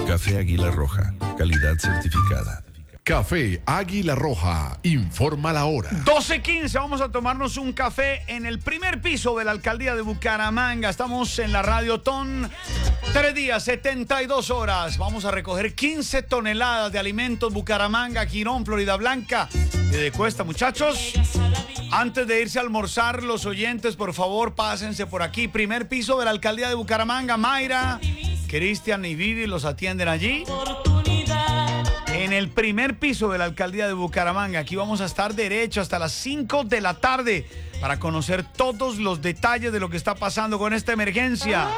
Café Águila Roja, calidad certificada. Café Águila Roja, informa la hora. 12:15, vamos a tomarnos un café en el primer piso de la alcaldía de Bucaramanga. Estamos en la Radio Ton, 3 días, 72 horas. Vamos a recoger 15 toneladas de alimentos Bucaramanga, Girón, Florida Blanca y de Cuesta, muchachos. Antes de irse a almorzar, los oyentes, por favor, pásense por aquí. Primer piso de la alcaldía de Bucaramanga. Mayra, Cristian y Vivi los atienden allí. En el primer piso de la alcaldía de Bucaramanga. Aquí vamos a estar derecho hasta las 5 de la tarde para conocer todos los detalles de lo que está pasando con esta emergencia.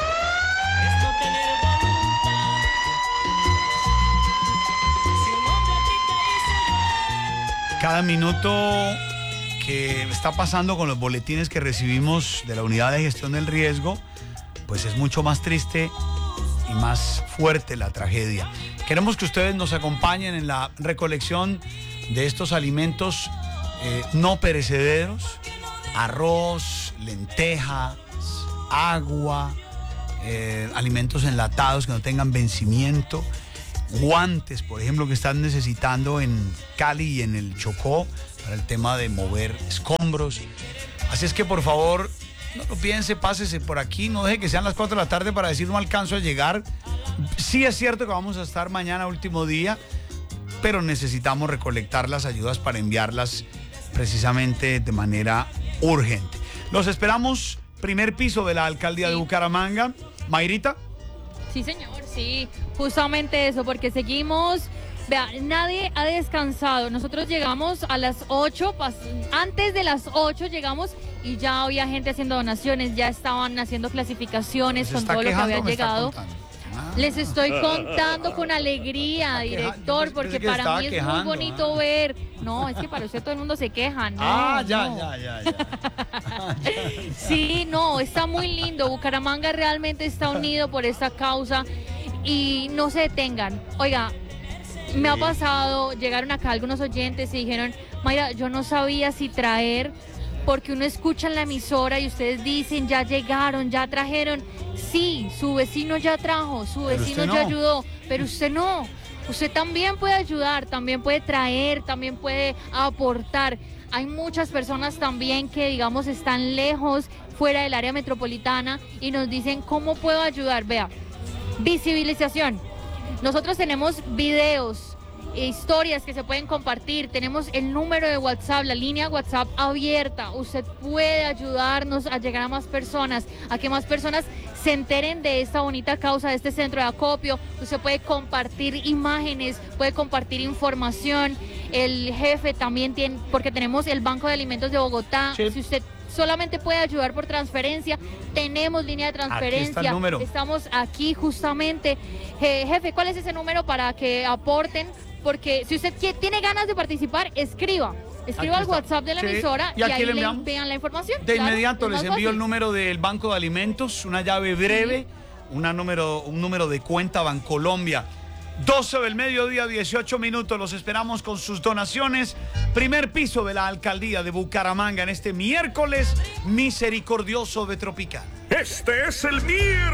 Cada minuto que está pasando con los boletines que recibimos de la Unidad de Gestión del Riesgo, pues es mucho más triste y más fuerte la tragedia. Queremos que ustedes nos acompañen en la recolección de estos alimentos no perecederos: arroz, lentejas, agua, alimentos enlatados que no tengan vencimiento, guantes, por ejemplo, que están necesitando en Cali y en el Chocó para el tema de mover escombros. Así es que, por favor, no lo piense, pásese por aquí, no deje que sean las 4 de la tarde para decir no alcanzo a llegar. Sí es cierto que vamos a estar mañana, último día, pero necesitamos recolectar las ayudas para enviarlas precisamente de manera urgente. Los esperamos, primer piso de la alcaldía de Bucaramanga. Mayrita. Sí, señor, sí, justamente eso, porque seguimos. Vea, nadie ha descansado. Nosotros llegamos a las 8, antes de las 8 llegamos y ya había gente haciendo donaciones, ya estaban haciendo clasificaciones con todo lo que había llegado. Les estoy contando con alegría, director, porque para mí es muy bonito ver. No, es que para usted todo el mundo se queja, ¿no? Ya. Sí, no, está muy lindo. Bucaramanga realmente está unido por esta causa y no se detengan. Oiga, me ha pasado, llegaron acá algunos oyentes y dijeron: Mayra, yo no sabía si traer, porque uno escucha en la emisora y ustedes dicen, ya llegaron, ya trajeron. Sí, su vecino ya trajo, su vecino ya ayudó, pero usted no. Usted también puede ayudar, también puede traer, también puede aportar. Hay muchas personas también que, digamos, están lejos, fuera del área metropolitana, y nos dicen, ¿cómo puedo ayudar? Vea, visibilización. Nosotros tenemos videos, historias que se pueden compartir, tenemos el número de WhatsApp, la línea WhatsApp abierta. Usted puede ayudarnos a llegar a más personas, a que más personas se enteren de esta bonita causa, de este centro de acopio. Usted puede compartir imágenes, puede compartir información. El jefe también tiene, porque tenemos el Banco de Alimentos de Bogotá. Sí. Si usted solamente puede ayudar por transferencia, tenemos línea de transferencia. Aquí está el número. Estamos aquí justamente. Jefe, ¿cuál es ese número para que aporten? Porque si usted tiene ganas de participar, escriba al WhatsApp de la emisora y ahí le envían la información. De inmediato les envío el número del Banco de Alimentos, una llave breve, un número de cuenta Bancolombia. 12 del mediodía, 18 minutos. Los esperamos con sus donaciones. Primer piso de la alcaldía de Bucaramanga en este miércoles misericordioso de Tropical. Este es el miércoles.